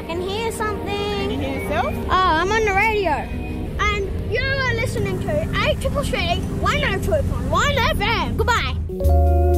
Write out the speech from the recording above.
can hear something. Can you hear yourself? Oh, I'm on the radio. And you are listening to 833 102.1 FM. Goodbye.